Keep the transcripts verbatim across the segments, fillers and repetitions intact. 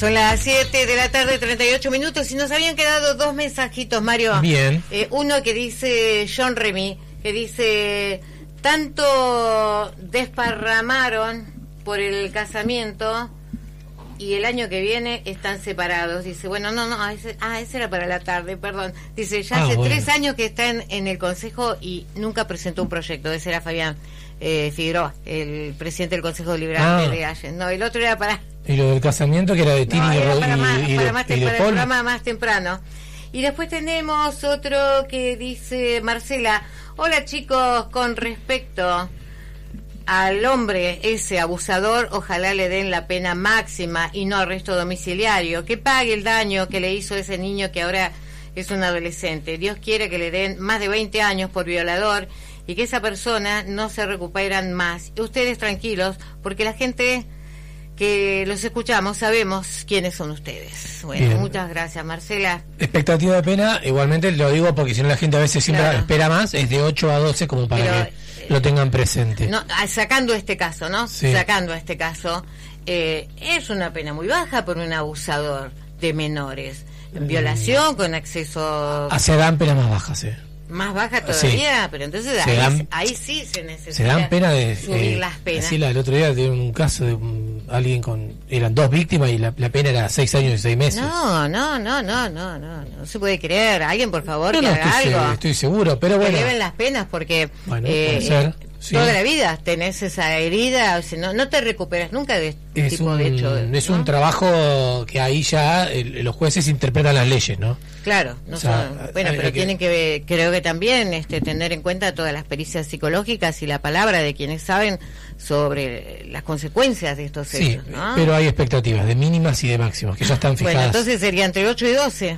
Son las siete de la tarde, treinta y ocho minutos, y nos habían quedado dos mensajitos, Mario. Bien. Eh, uno que dice John Remy, que dice, tanto desparramaron por el casamiento y el año que viene están separados. Dice, bueno, no, no, ese, ah, ese era para la tarde, perdón. Dice, ya ah, hace bueno. tres años que está en, en el Consejo y nunca presentó un proyecto. Ese era Fabián eh, Figueroa, el presidente del Consejo Deliberante ah. de Allen. No, el otro era para... Y lo del casamiento que era de Tini no, y, era para y, más, y, para de, más y de para el Paul. programa más temprano. Y después tenemos otro que dice Marcela, hola chicos, con respecto al hombre ese abusador, ojalá le den la pena máxima y no arresto domiciliario, que pague el daño que le hizo ese niño que ahora es un adolescente. Dios quiere que le den más de veinte años por violador y que esa persona no se recuperan más. Y ustedes tranquilos, porque la gente que los escuchamos sabemos quiénes son ustedes. Bueno, bien. Muchas gracias, Marcela. Expectativa de pena, igualmente lo digo porque si no la gente a veces siempre Claro. espera más, es de ocho a doce como para Pero, que eh, lo tengan presente. No, sacando este caso, ¿no? Sí. Sacando este caso, eh, es una pena muy baja por un abusador de menores. Violación con acceso... Ah, se dan penas más bajas, eh. Más baja todavía, sí. pero entonces se ahí, dan, ahí sí se necesita se dan pena de subir eh, las penas. así la, el otro día tuvieron un caso de un, alguien con eran dos víctimas y la, la pena era seis años y seis meses. No, no, no, no, no, no, no se puede creer. Alguien, por favor, no, que no, haga estoy, algo. estoy seguro, pero bueno. Que eleven las penas porque bueno, eh, puede ser, eh, sí. toda la vida tenés esa herida, o sea, no, no te recuperas nunca de este Es, tipo un, de hecho. es ¿no? un trabajo que ahí ya el, los jueces interpretan las leyes, ¿no? Claro, no o sea, son, bueno, hay, pero hay que... tienen que, creo que también este, tener en cuenta todas las pericias psicológicas y la palabra de quienes saben sobre las consecuencias de estos sí, hechos, ¿no? pero hay expectativas de mínimas y de máximas que ya están fijadas. Bueno, entonces sería entre ocho y doce.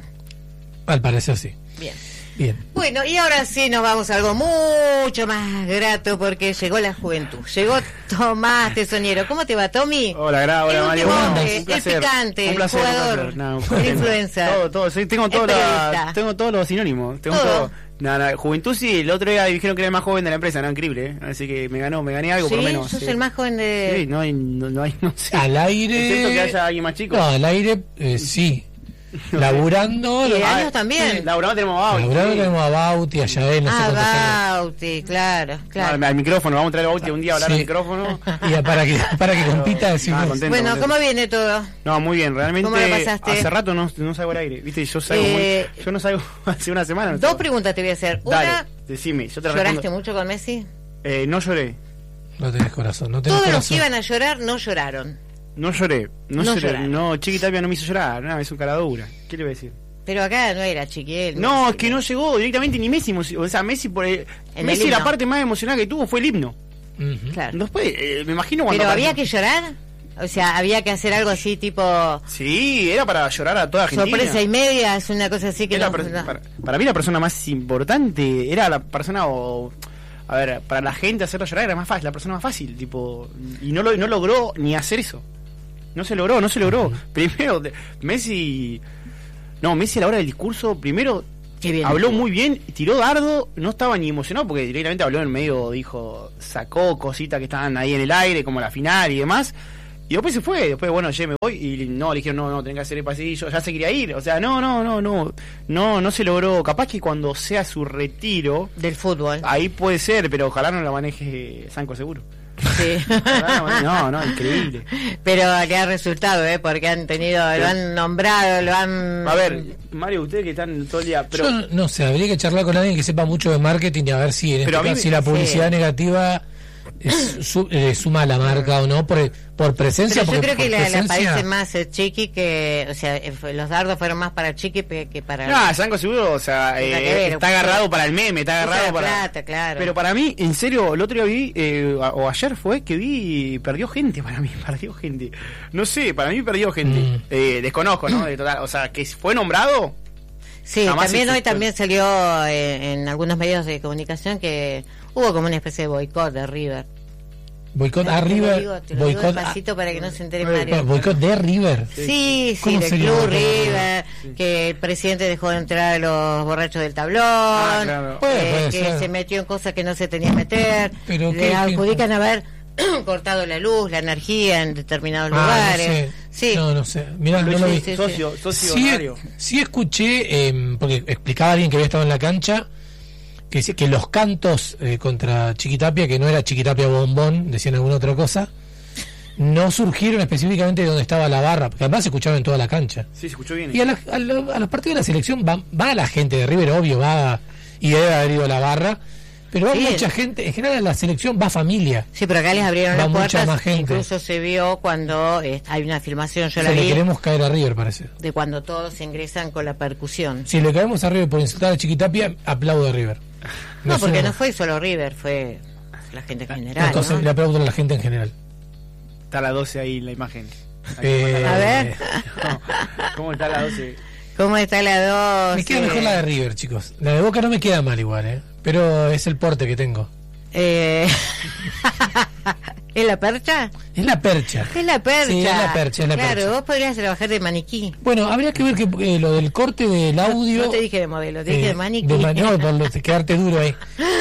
Al parecer sí. Bien. Bien. Bueno, y ahora sí nos vamos a algo mucho más grato porque llegó la juventud. Llegó Tomás Tesoñero. ¿Cómo te va, Tommy? Hola, gra, hola el Mario. último Bueno, hombre, un placer. el picante, Un placer, el jugador, un placer. No, un el placer. influencer. Todo, todo. Sí, tengo, todo el la, periodista. tengo todos los sinónimos. Tengo Todo. todo. No, no, juventud sí, el otro día dijeron que era el más joven de la empresa, no, increíble, ¿eh? Así que me ganó, me gané algo ¿Sí? por lo menos. ¿Sos sí. el más joven de...? Sí, no hay, no, no hay, no sé. Al aire. ¿Es cierto que haya alguien más chico? No, al aire eh, sí. Laburando. Y de Ah, años también. Laburando tenemos a Bauti. Laburando sí. tenemos a Bauti, a Yael, no sé cuántos años. Ah, Bauti, claro, claro. No, al micrófono, vamos a traer a Bauti un día a hablar Sí. al micrófono. Y para que, para que compita, decimos. Ah, contento, Bueno, contento. ¿cómo viene todo? No, muy bien, realmente. ¿Cómo la pasaste? Hace rato no, no salgo al aire, viste, yo salgo Eh, muy, yo no salgo hace una semana. No Dos salgo. preguntas te voy a hacer. Dale, Una, decime, yo te ¿lloraste respondo. mucho con Messi? Eh, no lloré, No tenés corazón, no tenés Todos los que corazón. iban a llorar no lloraron. no lloré, no, No lloré, lloraron. no, Chiqui Tapia no me hizo llorar, nada, es un cara dura. ¿Qué le voy a decir? Pero acá no era Chiquiel. No, es que no llegó directamente ni Messi, emo- o sea, Messi por el, En Messi el la himno. parte más emocional que tuvo fue el himno. Ujú. Claro. Después, eh, me imagino cuando Pero había apareció- que llorar. O sea, había que hacer algo así tipo Sí, era para llorar a toda Argentina. sorpresa y media, es una cosa así que Era no, per- no. para, para mí la persona más importante era la persona o a ver, para la gente hacerlo llorar era más fácil, la persona más fácil, tipo, y no lo no logró ni hacer eso. No se logró, no se logró. Ujú. Primero de- Messi no, Messi a la hora del discurso primero Qué bien habló estuvo. muy bien, tiró dardo, no estaba ni emocionado porque directamente habló en medio, dijo, sacó cositas que estaban ahí en el aire como la final y demás. Y después se fue, después, bueno, ya me voy. Y no, le dijeron, no, no, tenés que hacer el pasillo, ya se quería ir. O sea, no, no, no, no, no, no se logró. Capaz que cuando sea su retiro, Del fútbol. ahí puede ser, pero ojalá no la maneje Sanco seguro. Sí. Ojalá no, maneje- no, no, increíble. Pero le ha resultado, ¿eh? Porque han tenido, lo han nombrado, lo han... A ver, Mario, ustedes que están todo el día, pero Yo no sé, habría que charlar con alguien que sepa mucho de marketing y a ver si, en Pero este a mí caso, me- si la publicidad sí. negativa es, su, eh, suma a la marca o no, por, por presencia. Pero yo porque creo que por le, le presencia- parece más eh, Chiqui que... O sea, eh, fue- los dardos fueron más para Chiqui pe- que para... no, Sanco seguro, o sea, Nada eh, que ver, está agarrado para el meme, está Usa agarrado la para... plata, claro. Pero para mí, en serio, el otro día vi, eh, a- o ayer fue, que vi, perdió gente para mí, perdió gente. No sé, para mí perdió gente. Mm. Eh, desconozco, ¿no? De total, o sea, que fue nombrado. Sí, Jamás también hoy existió. también salió eh, en algunos medios de comunicación que hubo como una especie de boicot de River. Boicot Te a lo River. digo, te lo digo Boicot, a- despacito para que no se entere Bueno, Mario. boicot de River. Sí, sí, ¿Cómo del sería? Club River, que el presidente dejó de entrar a los borrachos del tablón, Ah, claro. Puede, eh, puede que ser. se metió en cosas que no se tenía que meter, Pero le qué- adjudican qué- haber cortado la luz, la energía en determinados Ah, lugares. no sé. Sí. No, no sé. Mirá, no lo vi. sí, sí. socio, socio Sí, honorario. sí escuché, eh, porque explicaba alguien que había estado en la cancha, que, dice que los cantos eh, contra Chiquitapia, que no era Chiquitapia bombón, decían alguna otra cosa, no surgieron específicamente de donde estaba la barra, porque además se escuchaba en toda la cancha. Sí, se escuchó bien. Y a, la- a lo- a los partidos de la selección va, va la gente de River, obvio, va y debe haber ido a la barra, pero va Sí. mucha gente, en general a la selección va familia. Sí, pero acá les abrieron Va las mucha puertas. más gente. Incluso se vio cuando eh, hay una filmación, yo O la sea, le vi, queremos caer a River, parece. de cuando todos ingresan con la percusión. Si le caemos a River por insultar a Chiquitapia, aplaudo a River. No, Me porque suena. no fue solo River, fue la gente en general. Entonces ¿no? le aplaudo a la gente en general. Está la doce ahí en la imagen. Ahí Eh, está la A ver. doce. No, ¿cómo está la doce? ¿Cómo está la dos? Me queda mejor la de River, chicos. La de Boca no me queda mal igual, ¿eh? Pero es el porte que tengo. Eh... ¿Es la percha? Es la percha. Es la percha. Sí, es la percha, es la claro, percha. vos podrías trabajar de maniquí. Bueno, habría que ver que eh, lo del corte del audio... No te dije de modelo, te dije eh, de maniquí. de ma- no, por lo de quedarte duro ahí.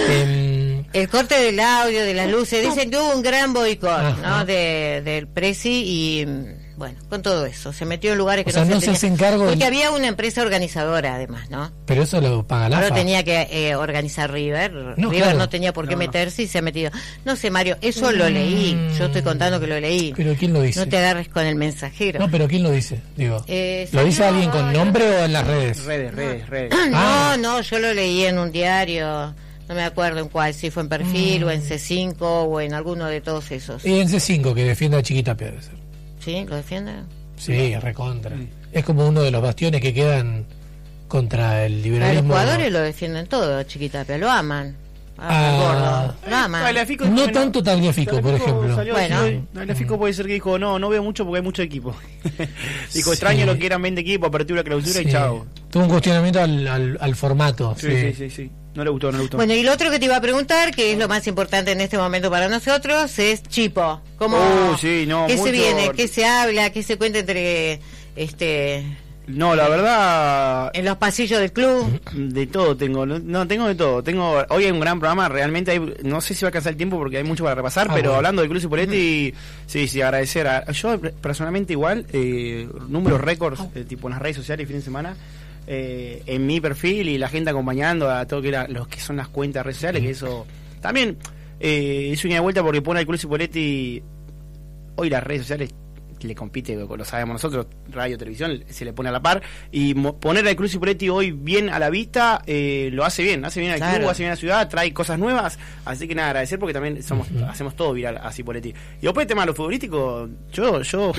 Em, El corte del audio, de las luces, dicen que hubo un gran boicot, Ajá. ¿no? De, del Presi y, mm, bueno, con todo eso, se metió en lugares que O sea, no, no se se tenía. hacen cargo Porque del- había una empresa organizadora, además, ¿no? pero eso lo paga la Ahora AFA. tenía que eh, organizar River. No, River claro. no tenía por qué No, no. meterse y se ha metido. No sé, Mario, eso lo leí. Yo estoy contando que lo leí. Pero ¿quién lo dice? No te agarres con el mensajero. No, pero ¿quién lo dice? Digo, Eh, ¿lo dice no, alguien con no. nombre o en las redes? Redes, redes, redes. Ah. No, no, yo lo leí en un diario. No me acuerdo en cuál, si fue en Perfil Mm. o en C cinco o en alguno de todos esos. Y en C cinco, que defienda a Chiquitapia, debe ser. ¿Sí? ¿Lo defiende? Sí, recontra. Sí. Es como uno de los bastiones que quedan contra el A los liberalismo. jugadores lo defienden todo, Chiquitapia, lo aman. Ah, Ah. gordo, lo aman. Tagliafico No dijo que tanto Tagliafico, por Tagliafico ejemplo. salió a Bueno. decir hoy, Tagliafico puede ser que dijo, no, no veo mucho porque hay mucho equipo. Dijo, Sí. extraño lo que eran veinte equipos, apertura, clausura Sí. y chao. Tuvo un cuestionamiento al, al, al formato. Sí, sí, sí, sí. No le gustó, no le gustó. Bueno, y lo otro que te iba a preguntar, que es lo más importante en este momento para nosotros, es Chipo. ¿Cómo, Uh, sí, no, ¿Qué se mucho- viene? ¿Qué se habla? ¿Qué se cuenta entre este No, la verdad, en los pasillos del club? de todo tengo. No, no, tengo de todo. Tengo Hoy hay un gran programa, realmente hay, no sé si va a alcanzar el tiempo porque hay mucho para repasar, Ah, pero bueno. hablando del Club Cipoletti, sí, sí, agradecer. A, yo personalmente igual, eh, números récords, eh, tipo en las redes sociales, fin de semana, eh, en mi perfil y la gente acompañando a todo que era los que son las cuentas de redes sociales, que eso también eh, es una vuelta porque pone al Club Cipoletti. Hoy las redes sociales le compite, lo sabemos nosotros, radio, televisión, se le pone a la par, y mo- poner al Club Cipoletti hoy bien a la vista, eh, lo hace bien, hace bien al Claro. club, hace bien a la ciudad, trae cosas nuevas, así que nada, agradecer porque también somos Ujú. hacemos todo viral a Cipoletti. Y después el tema de lo futbolístico, yo, yo,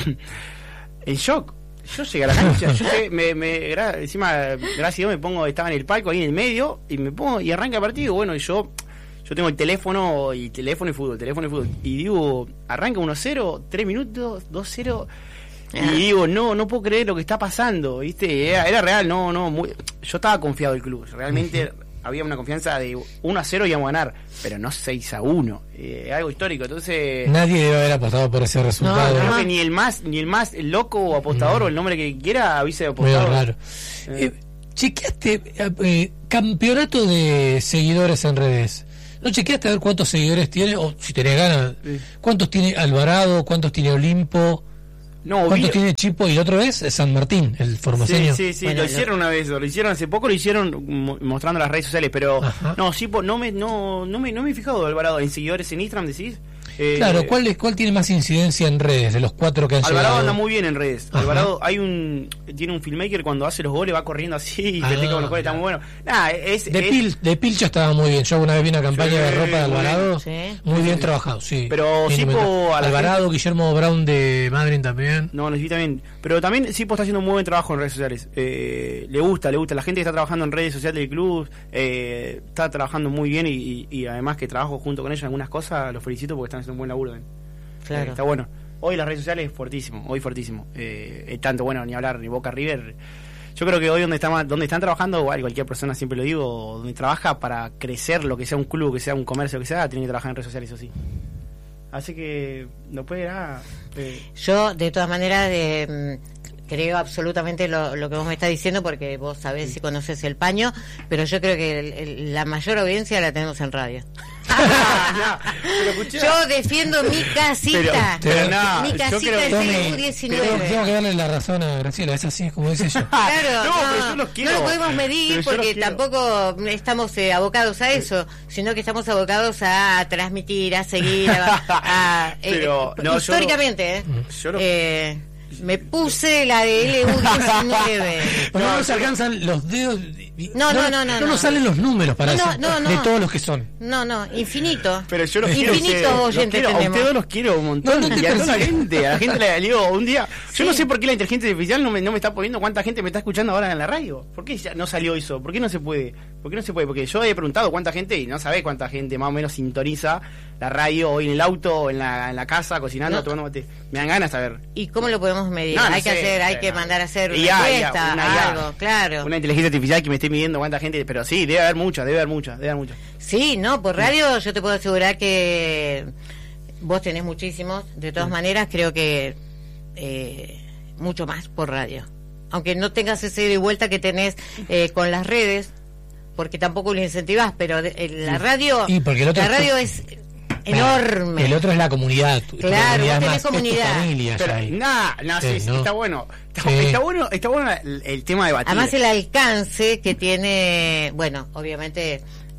en shock. Yo llegué a la cancha, yo llegué, me, me, gra- encima, gracias a Dios me pongo, estaba en el palco ahí en el medio, y me pongo, y arranca el partido, bueno, y yo, yo tengo el teléfono, y teléfono y fútbol, teléfono y fútbol, y digo, arranca uno cero, tres minutos, dos cero, Ah. y digo, no, no puedo creer lo que está pasando, ¿viste? Era, era real, no, no, muy, yo estaba confiado del club, realmente había una confianza de uno a cero íbamos a ganar, pero no seis a uno, eh, algo histórico, entonces... Nadie debe haber apostado por ese resultado. Creo no. que ni el más, ni el más loco o apostador o el nombre que quiera hubiese Medio apostado. raro. Eh. Eh, chequeaste eh, eh, campeonato de seguidores en redes. ¿No chequeaste a ver cuántos seguidores tiene? O si tenés ganas, Sí. ¿cuántos tiene Alvarado? ¿Cuántos tiene Olimpo? No, ¿Cuántos vi- tiene Chipo? Y el otro es San Martín, el formoseño. Sí, sí, sí, Bueno, lo lo- hicieron una vez, lo hicieron hace poco, lo hicieron mo- mostrando las redes sociales, pero Ajá. no, sí, po- no me, no, no me, no me he fijado, Alvarado, en seguidores en Instagram decís. Eh, Claro, ¿cuál, es, ¿cuál tiene más incidencia en redes de los cuatro que han Alvarado llegado? anda muy bien en redes. Ajá. Alvarado hay un tiene un filmmaker cuando hace los goles va corriendo así y Ah, festeja con los goles, está ya. muy bueno. Nada, es, De, es- Pil, de Pilcha estaba muy bien. Yo alguna vez vi una campaña Sí, de ropa de muy Alvarado. bien. Sí. Muy bien Sí. trabajado, sí. Pero Bien Sipo, inventado. a la Alvarado, gente- Guillermo Brown de Madrid también. No, lo vi también. Pero también Sipo está haciendo un muy buen trabajo en redes sociales. Eh, le gusta, le gusta. La gente que está trabajando en redes sociales del club eh, está trabajando muy bien y, y- y además que trabajo junto con ellos en algunas cosas, los felicito porque están haciendo un buen laburo. también. Eh, Claro. está bueno. Hoy las redes sociales es fuertísimo, hoy fuertísimo. Eh, eh, tanto, bueno, ni hablar, ni Boca River. Yo creo que hoy donde, está más- donde están trabajando, igual cualquier persona, siempre lo digo, donde trabaja para crecer lo que sea un club, que sea un comercio, que sea, tiene que trabajar en redes sociales, eso sí. Así que, no puede nada. Eh, Yo, de todas maneras, eh, mm, creo absolutamente lo, lo que vos me estás diciendo, porque vos sabés y conoces el paño, pero yo creo que el- el- la mayor audiencia la tenemos en radio. No, pero escuchá. Yo defiendo mi casita. Pero, pero no, mi yo casita creo es que- el U Tengo, diecinueve. tengo que darle la razón a Graciela, es así, como dice ella. Claro, No, no, pero yo los quiero. no lo podemos medir Pero yo los porque quiero. tampoco estamos eh, abocados a eso, sino que estamos abocados a transmitir, a seguir, a, a- eh, Pero, no, yo históricamente, eh, yo lo- eh, me puse la de L U diecinueve. Pero no, No, nos yo- alcanzan los dedos. y- No, no, no, no, No no. nos salen los números para No, no, eso, no, no. de todos los que son. No, no, infinito. Pero yo los quiero. Infinitos a ustedes, los oyentes quiero, a tenemos. ustedes los quiero un montón. No, no te y a toda la persigo. gente. A la gente le digo un día. Yo Sí. no sé por qué la inteligencia artificial no me, no me está poniendo cuánta gente me está escuchando ahora en la radio. ¿Por qué ya no salió eso? ¿Por qué no se puede? ¿Por qué no se puede? Porque yo he preguntado cuánta gente y no sabe cuánta gente más o menos sintoniza la radio hoy en el auto, o en la, en la casa, cocinando, No. tomando mate. Me dan ganas de saber. ¿Y cómo lo podemos medir? No, no hay que sé, hacer, hay no. que mandar a hacer una I A, I A, encuesta, una I A. algo, claro. Una inteligencia artificial que me esté midiendo cuánta gente. Pero sí, debe haber mucha, debe haber mucha, debe haber mucha. Sí, no, por radio yo te puedo asegurar que vos tenés muchísimos. De todas maneras, creo que eh, mucho más por radio. Aunque no tengas ese de vuelta que tenés eh, con las redes, porque tampoco lo incentivás, pero de- eh, la radio, Y porque el otro la es- radio es enorme. El otro es la comunidad. tu- tu Claro, comunidad vos es tenés más, es tu comunidad. familia ya Pero, ahí. nah, no, sí, Sí, sí, ¿no? está bueno. Está, Sí. está bueno, está bueno el, el tema de batir. Además el alcance que tiene, bueno, obviamente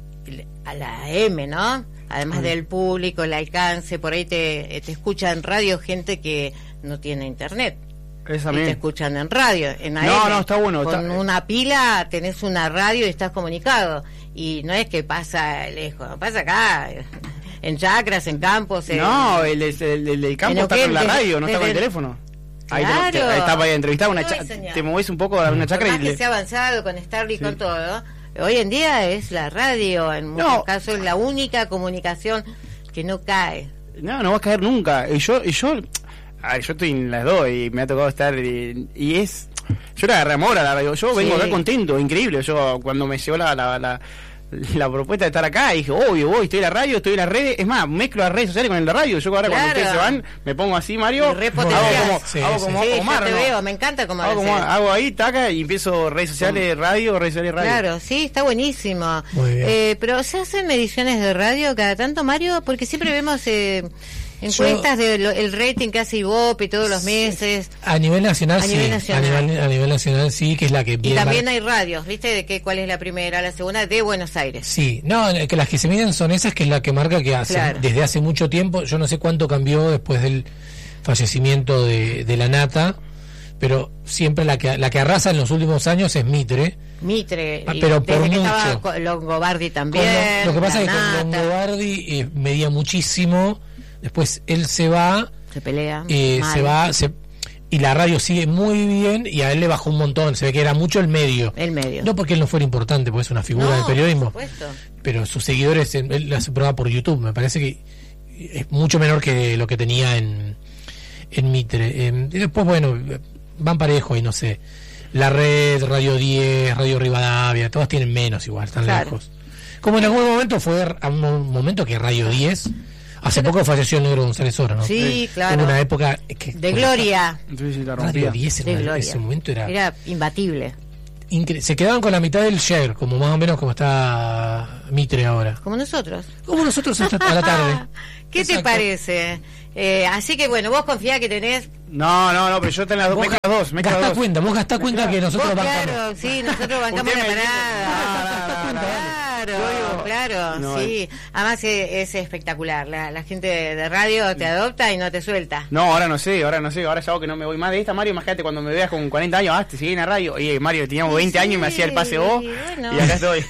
a la M, ¿no? Además del público, el alcance, por ahí te, te escucha en radio gente que no tiene internet. Esa Y te misma. escuchan en radio, en A M. No, no, está bueno, Con está- una pila tenés una radio y estás comunicado. Y no es que pasa lejos, pasa acá, en chacras, en campos. En, No, el, el, el- el del campo en está con la Neuquén, radio, no está con el desde- teléfono. Ahí, Claro. te, ahí está para entrevistar a una Todo cha- es señal. te mueves un poco a una Por chacra más y que le- sea avanzado con Starlink, Sí. con todo, hoy en día es la radio, en muchos No. casos la única comunicación que no cae. no, no vas a caer nunca. Y yo, y yo, a ver, yo estoy en las dos y me ha tocado estar y, y es, yo le agarré amor a la radio. Yo vengo Sí. acá contento, increíble. Yo cuando me llegó la, la, la, la propuesta de estar acá, dije, obvio, voy, estoy en la radio, estoy en las redes. Es más, mezclo las redes sociales con el de radio. Yo ahora cuando Claro. ustedes se van, me pongo así, Mario, Y hago repotenciás. como, Sí, hago sí. como Sí, Omar, yo te ¿no? veo, me encanta como Hago, como, hago ahí, taca, y empiezo redes sociales, radio, redes sociales, radio. Claro, sí, está buenísimo. Muy bien. Eh, pero se hacen ediciones de radio cada tanto, Mario, porque siempre vemos eh, encuestas del rating que hace Ivope todos los meses. A nivel nacional, A sí. nivel nacional. A, nivel, a nivel nacional, sí, que es la que Y viene también mar- hay radios, ¿viste? De qué, cuál es la primera, la segunda de Buenos Aires. Sí, no, que las que se miden son esas, que es la que marca que hace Claro. desde hace mucho tiempo. Yo no sé cuánto cambió después del fallecimiento de, de la Nata, pero siempre la que la que arrasa en los últimos años es Mitre. Mitre, Ah, y pero desde por que mucho. estaba co- Longobardi Con también. lo, lo que pasa la es que con Nata, Longobardi eh, medía muchísimo, después él se va, se pelea. eh, mal. se va, se, y la radio sigue muy bien y a él le bajó un montón, se ve que era mucho el medio. El medio. No porque él no fuera importante, porque es una figura No, del periodismo, por supuesto. pero sus seguidores, en- él hace prueba por YouTube, me parece que es mucho menor que lo que tenía en, en Mitre. Eh, y después, bueno, van parejo y no sé, La Red, Radio diez, Radio Rivadavia, todas tienen menos igual, están Claro. lejos. Como en algún momento fue a un mo- momento que Radio diez, hace poco falleció el negro González Oro, ¿no? Sí, claro. Hubo una época que De gloria. Entonces la Radio rompía. diez en De una- gloria. ese momento era, Era imbatible. incre- se quedaban con la mitad del share, como más o menos como está Mitre ahora. Como nosotros. Como nosotros hasta a la tarde. ¿Qué te Exacto. parece? Eh, así que bueno, vos confía que tenés. No, no, no, pero yo tengo las dos, Vos mezclo las dos, mezclo las Gastá dos. cuenta, vos gastá cuenta que nosotros Vos, bancamos. claro, sí, nosotros bancamos Usted la me dice- parada. No, no, no, no, Claro, Yo digo- claro, No, sí. Además es, es espectacular. La, la gente de, de radio te adopta y no te suelta. No, ahora no sé, ahora no sé, ahora ya hago que no me voy más de esta, Mario, imagínate cuando me veas con cuarenta años, ah, te seguí en la radio. Oye, Mario, teníamos veinte años y me hacía el pase vos, bueno. y acá estoy.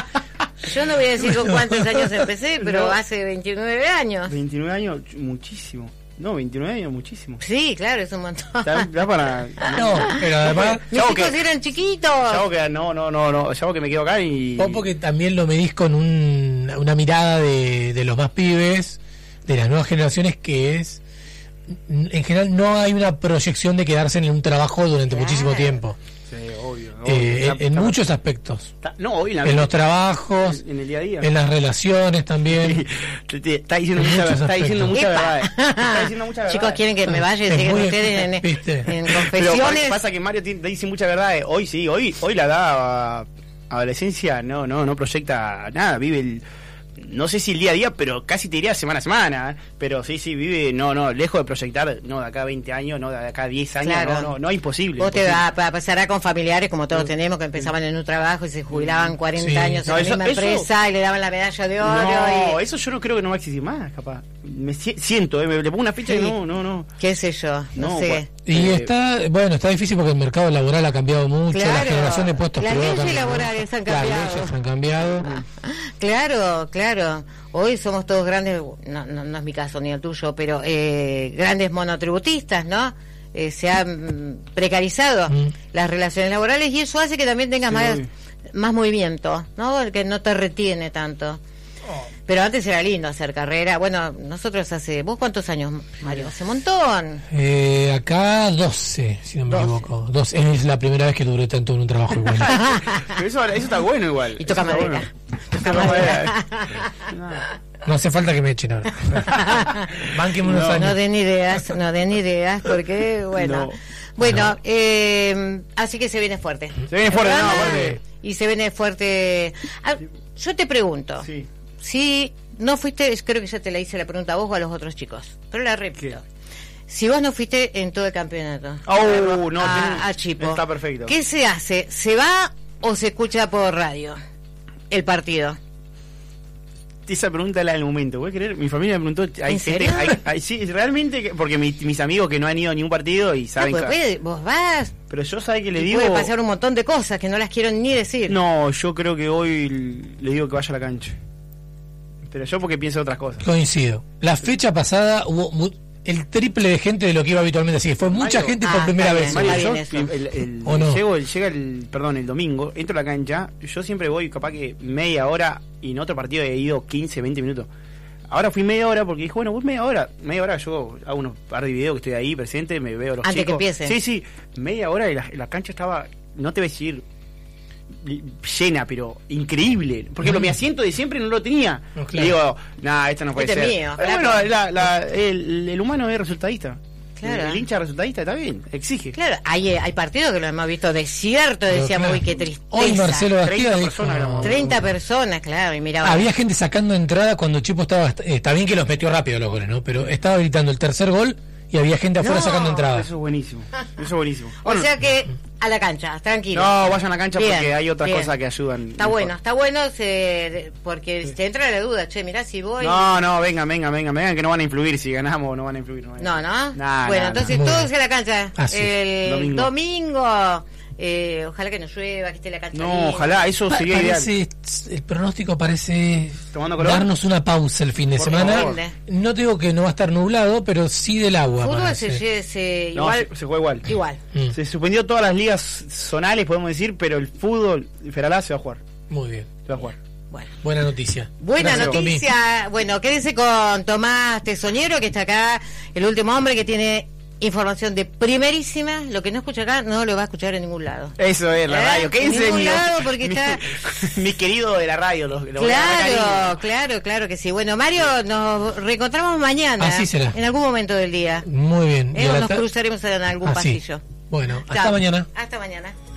Yo no voy a decir con cuántos años empecé, pero No. hace veintinueve años. veintinueve años, muchísimo. No, veintinueve años, muchísimo. Sí, claro, es un montón. Da, da para... No, pero además, Mis Chavo, hijos que- eran chiquitos. Ya hago que, no, no, no, no, ya hago que me quedo acá y... vos porque también lo medís con un, una mirada de, de los más pibes, de las nuevas generaciones, que es, en general no hay una proyección de quedarse en un trabajo durante Claro. muchísimo tiempo. Sí, obvio. obvio. Eh, Está- en en está- muchos aspectos. está- no, hoy en la En los trabajos, en el día a día. en las relaciones también. Te- te- Está diciendo En mucha, muchos está diciendo aspectos. mucha Epa. verdad. Está diciendo mucha verdad. Chicos, quieren que me vaya y Es sigan muy- ustedes en, ¿viste? en Pero pasa- confesiones. pasa que Mario tiene- dice mucha verdad. eh. Hoy sí, hoy hoy la edad a- adolescencia no no no proyecta nada, vive el no sé si el día a día, pero casi te diría semana a semana. ¿eh? Pero sí, sí, vive, no, no, lejos de proyectar, no, de acá a veinte años, no, de acá a diez años, Claro. no, no, no, imposible. Vos te imposible. va a pasará con familiares, como todos tenemos, que empezaban en un trabajo y se jubilaban cuarenta Sí. años No, en eso- la misma eso- empresa y le daban la medalla de oro. No, y, eso yo no creo que no va a existir más, capaz. Me si- siento, ¿eh? me le pongo una ficha Sí. y no, no, no. qué sé yo, no, No, sé. bueno. Y Eh, está, bueno, está difícil porque el mercado laboral ha cambiado mucho, Claro, la generación de puestos las privados leyes cambió, laborales han Las cambiado. leyes han cambiado. Claro, claro. Hoy somos todos grandes, no, no, no es mi caso ni el tuyo, pero eh, grandes monotributistas, ¿no? Eh, se han mm, precarizado Mm. las relaciones laborales y eso hace que también tengas Sí, más, obvio. más movimiento, ¿no? El que no te retiene tanto. Pero antes era lindo hacer carrera. Bueno, nosotros hace... ¿Vos cuántos años, Mario? Hace un montón. Eh, acá doce, si no me doce. equivoco. doce. Es la primera vez que duré tanto en un trabajo igual. Pero eso, eso está bueno igual. Y toca Eso está madera. bueno. Toca Toca madera. madera. No hace falta que me echen ahora. Bánquenme unos No, años. No den ideas, no den ideas, porque, bueno... No. Bueno, eh, así que se viene fuerte. Se viene fuerte, ¿Verdad? no, aparte- Y se viene fuerte... Ah, yo te pregunto, Sí. si no fuiste, creo que ya te la hice la pregunta a vos o a los otros chicos, pero la repito. ¿Qué? Si vos no fuiste en todo el campeonato Oh, no, a, tiene- a Chipo, está perfecto. ¿qué se hace? ¿Se va o se escucha por radio el partido? Esa pregunta es la del momento. ¿Puedes creer? Mi familia me preguntó. Hay ¿En gente, serio? hay- hay- sí, realmente, que- porque mi- mis amigos que no han ido a ningún partido y Ah, saben pues que- puede- vos vas Pero yo sabe que le y digo. puede pasar un montón de cosas que no las quiero ni decir. No, yo creo que hoy le digo que vaya a la cancha. Pero yo porque pienso otras cosas. Coincido. La fecha pasada hubo mu- el triple de gente de lo que iba habitualmente así. Fue mucha Mario, gente ah, por primera está vez. bien, Mario, está yo bien eso. el, el- ¿O no? llego, el- llega el, perdón, el domingo, entro a la cancha, yo siempre voy capaz que media hora y en otro partido he ido quince, veinte minutos. Ahora fui media hora porque dije, bueno, voy media hora, media hora yo hago unos par de videos que estoy ahí presente, me veo a los Antes que chicos. empiece. Sí, sí, media hora y la, la cancha estaba, no te voy a decir llena, pero increíble. Por ejemplo, Mm. mi asiento de siempre no lo tenía. No, claro. Y digo, nah, esto no puede Este es ser. mío, Eh, flaco. bueno, la- la- el, el humano es resultadista. Claro. El, el hincha resultadista está bien, exige. Claro, hay, eh, hay partidos que lo hemos visto desierto, Pero decíamos, claro. uy, qué tristeza. Hoy Marcelo Bastida treinta dijo, personas éramos. treinta personas, claro, y miraba. había gente sacando entrada cuando Chipo estaba, eh, está bien que los metió rápido los goles, ¿no? Pero estaba gritando el tercer gol y había gente afuera No, sacando entrada. Eso es buenísimo. Eso es buenísimo. O sea que a la cancha, tranquilo. no, vayan a la cancha Bien, porque hay otras bien. cosas que ayudan. Está bueno, está bueno, se, porque te entra la duda, che, mirá si voy. No, no, vengan, vengan, vengan, vengan, que no van a influir. Si ganamos, no van a influir. No, van a No, influir. ¿no? Nah, bueno, nah, entonces nah. todos Muy en la cancha. Así es. El Domingo. domingo, eh, ojalá que no llueva, que esté la cancha No, linda. ojalá, eso Pa- sería ideal. parece, el pronóstico parece Tomando color. darnos una pausa el fin de Por semana. favor. No te digo que no va a estar nublado, pero sí del agua. Fútbol parece. se, se, No, igual, se, se juega igual. igual. Mm, Se suspendió todas las ligas zonales, podemos decir, pero el fútbol, Feralá se va a jugar. Muy bien. Se va a jugar. Bueno. Buena noticia. Buena Gracias, Tommy. noticia. Bueno, quédense con Tomás Tesoñero, que está acá, el último hombre que tiene información de primerísima. Lo que no escucha acá no lo va a escuchar en ningún lado. Eso es, la ¿Eh? radio. Quédense En ningún mi- lado, porque mi, está- mi querido de la radio. Los, los voy a dar Claro, cariño. claro, claro que sí. Bueno, Mario, nos reencontramos mañana. Así será. En algún momento del día. Muy bien. ¿Eh? Y a O la nos ta- cruzaremos en algún Así. pasillo. Bueno, hasta Chao. mañana. Hasta mañana.